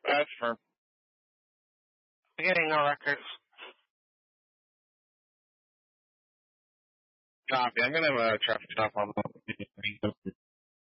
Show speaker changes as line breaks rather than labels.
That's for getting no records. Copy. I'm gonna have a traffic stop on the